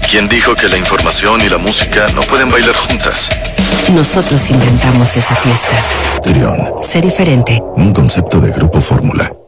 ¿Quién dijo que la información y la música no pueden bailar juntas? Nosotros inventamos esa fiesta. Trión. Sé diferente. Un concepto de Grupo Fórmula.